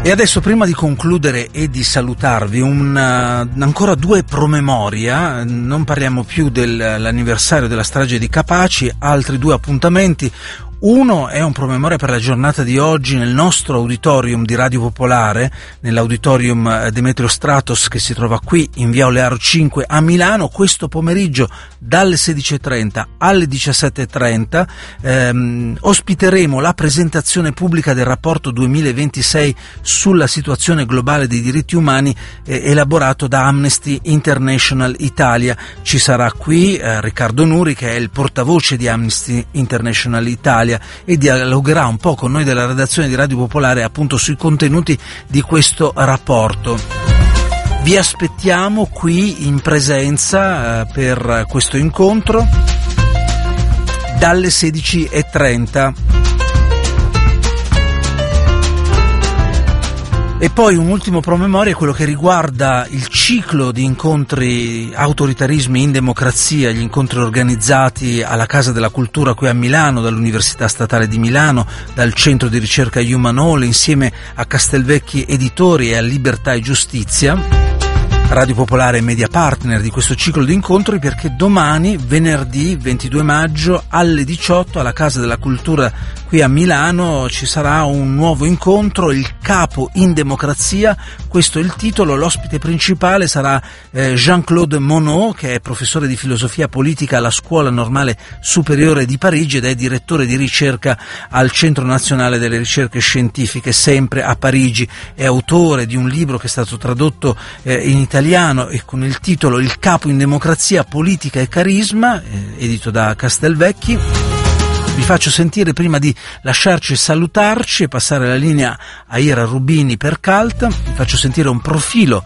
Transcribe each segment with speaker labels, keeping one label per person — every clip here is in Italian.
Speaker 1: E adesso, prima di concludere e di salutarvi, ancora due promemoria. Non parliamo più dell'anniversario della strage di Capaci, altri due appuntamenti. Uno è un promemoria per la giornata di oggi nel nostro auditorium di Radio Popolare, nell'auditorium Demetrio Stratos, che si trova qui in via Olearo 5 a Milano. Questo pomeriggio dalle 16.30 alle 17.30 ospiteremo la presentazione pubblica del rapporto 2026 sulla situazione globale dei diritti umani elaborato da Amnesty International Italia. Ci sarà qui Riccardo Nuri, che è il portavoce di Amnesty International Italia, e dialogherà un po' con noi della redazione di Radio Popolare appunto sui contenuti di questo rapporto. Vi aspettiamo qui in presenza per questo incontro dalle 16.30. E poi un ultimo promemoria, quello che riguarda il ciclo di incontri Autoritarismi in democrazia, gli incontri organizzati alla Casa della Cultura qui a Milano, dall'Università Statale di Milano, dal Centro di Ricerca Human Hall, insieme a Castelvecchi Editori e a Libertà e Giustizia. Radio Popolare è media partner di questo ciclo di incontri, perché domani, venerdì 22 maggio alle 18 alla Casa della Cultura qui a Milano ci sarà un nuovo incontro, il capo in democrazia, questo è il titolo. L'ospite principale sarà Jean-Claude Monod, che è professore di filosofia politica alla Scuola Normale Superiore di Parigi ed è direttore di ricerca al Centro Nazionale delle Ricerche Scientifiche, sempre a Parigi. È autore di un libro che è stato tradotto in italiano e con il titolo Il capo in democrazia, politica e carisma, edito da Castelvecchi. Vi faccio sentire, prima di lasciarci e salutarci e passare la linea a Ira Rubini per Cult, vi faccio sentire un profilo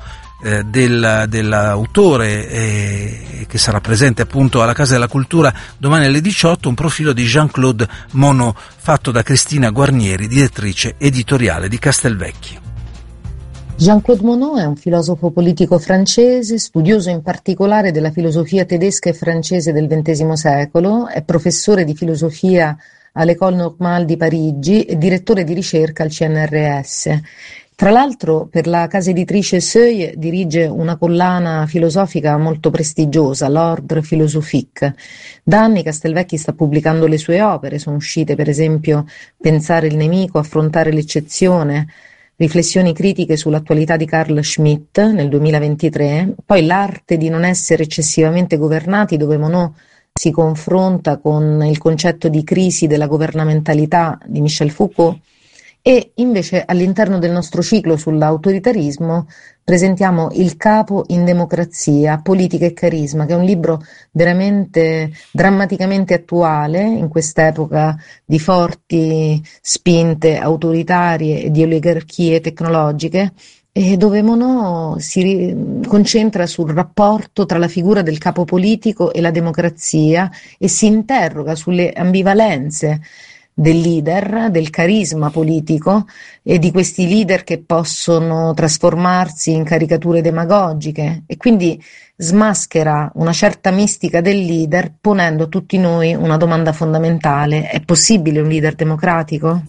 Speaker 1: dell'autore che sarà presente appunto alla Casa della Cultura domani alle 18, un profilo di Jean-Claude Monod fatto da Cristina Guarnieri, direttrice editoriale di Castelvecchi.
Speaker 2: Jean-Claude Monod è un filosofo politico francese, studioso in particolare della filosofia tedesca e francese del XX secolo, è professore di filosofia all'École Normale di Parigi e direttore di ricerca al CNRS. Tra l'altro, per la casa editrice Seuil dirige una collana filosofica molto prestigiosa, l'Ordre Philosophique. Da anni Castelvecchi sta pubblicando le sue opere, sono uscite per esempio Pensare il nemico, Affrontare l'eccezione, Riflessioni critiche sull'attualità di Carl Schmitt nel 2023, poi L'arte di non essere eccessivamente governati, dove Monod si confronta con il concetto di crisi della governamentalità di Michel Foucault, e invece all'interno del nostro ciclo sull'autoritarismo presentiamo Il capo in democrazia, politica e carisma, che è un libro veramente drammaticamente attuale in quest'epoca di forti spinte autoritarie e di oligarchie tecnologiche, e dove Monod si concentra sul rapporto tra la figura del capo politico e la democrazia e si interroga sulle ambivalenze del leader, del carisma politico e di questi leader che possono trasformarsi in caricature demagogiche, e quindi smaschera una certa mistica del leader ponendo a tutti noi una domanda fondamentale: è possibile un leader democratico?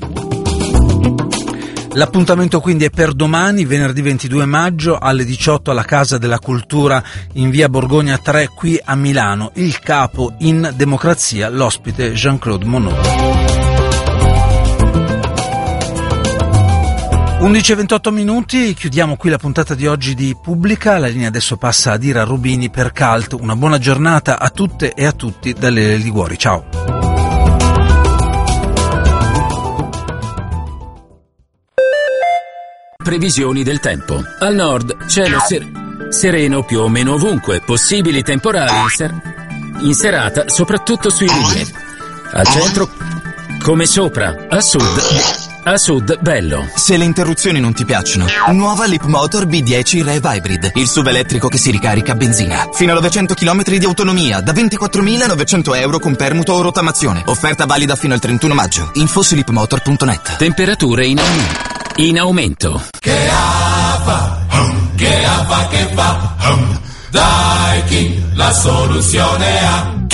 Speaker 1: L'appuntamento quindi è per domani, venerdì 22 maggio alle 18 alla Casa della Cultura in via Borgogna 3 qui a Milano. Il capo in democrazia, l'ospite Jean-Claude Monod. 11:28 minuti, chiudiamo qui la puntata di oggi di Pubblica. La linea adesso passa ad Ira Rubini per Cult. Una buona giornata a tutte e a tutti dalle Liguori. Ciao.
Speaker 3: Previsioni del tempo. Al nord, cielo sereno più o meno ovunque, possibili temporali in serata, soprattutto sui rilievi. Al centro, come sopra, a sud, bello.
Speaker 4: Se le interruzioni non ti piacciono, nuova Leapmotor B10 Rev Hybrid, il SUV elettrico che si ricarica a benzina. Fino a 900 km di autonomia, da 24.900 euro con permuto o rottamazione. Offerta valida fino al 31 maggio. Info su leapmotor.net.
Speaker 3: Temperature in aumento.
Speaker 5: Che fa? Che fa? Dai King, la soluzione ha.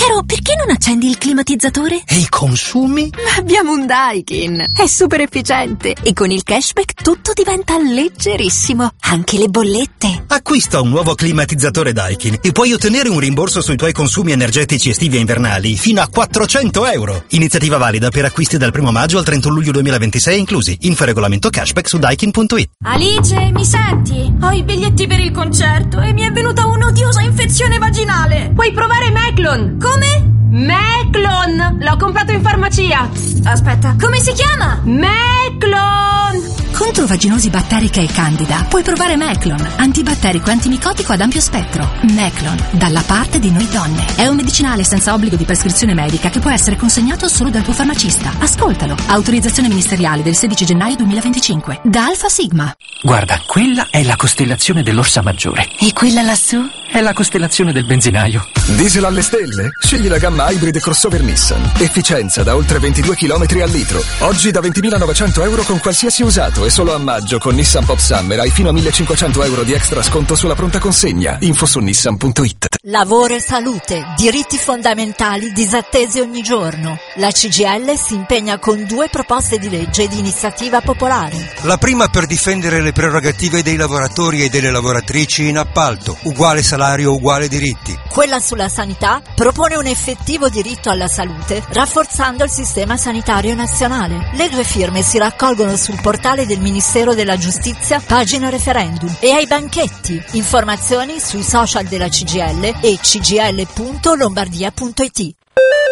Speaker 6: Caro, perché non accendi il climatizzatore?
Speaker 1: E i consumi?
Speaker 6: Ma abbiamo un Daikin, è super efficiente e con il cashback tutto diventa leggerissimo, anche le bollette.
Speaker 7: Acquista un nuovo climatizzatore Daikin e puoi ottenere un rimborso sui tuoi consumi energetici estivi e invernali fino a 400 euro. Iniziativa valida per acquisti dal 1 maggio al 31 luglio 2026 inclusi. Info regolamento cashback su daikin.it.
Speaker 8: Alice, mi senti? Ho i biglietti per il concerto e mi è venuta un'odiosa infezione vaginale. Puoi provare Meclon. Come? Meclon! L'ho comprato in farmacia. Aspetta, come si chiama? Meclon!
Speaker 6: Contro vaginosi batterica e candida puoi provare Meclon, antibatterico e antimicotico ad ampio spettro. Meclon, dalla parte di noi donne. È un medicinale senza obbligo di prescrizione medica che può essere consegnato solo dal tuo farmacista. Ascoltalo. Autorizzazione ministeriale del 16 gennaio 2025. Da Alfa Sigma.
Speaker 9: Guarda, quella è la costellazione dell'Orsa Maggiore.
Speaker 6: E quella lassù?
Speaker 9: È la costellazione del benzinaio.
Speaker 10: Diesel alle stelle? Scegli la gamma Hybrid crossover Nissan. Efficienza da oltre 22 km al litro. Oggi da 20.900 euro con qualsiasi usato e solo a maggio con Nissan Pop Summer hai fino a 1.500 euro di extra sconto sulla pronta consegna. Info su nissan.it.
Speaker 11: Lavoro e salute, diritti fondamentali disattesi ogni giorno. La CGIL si impegna con 2 proposte di legge di iniziativa popolare.
Speaker 12: La prima per difendere le prerogative dei lavoratori e delle lavoratrici in appalto, uguale salario, uguale diritti.
Speaker 11: Quella sulla sanità propone un effettivo diritto alla salute, rafforzando il sistema sanitario nazionale. Le 2 firme si raccolgono sul portale del Ministero della Giustizia, pagina referendum, e ai banchetti. Informazioni sui social della CGIL e cgil.lombardia.it.